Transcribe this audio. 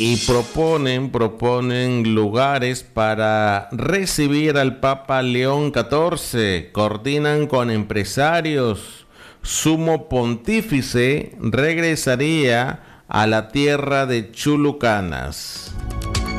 y proponen lugares para recibir al Papa León XIV. Coordinan con empresarios. Sumo Pontífice regresaría a la tierra de Chulucanas.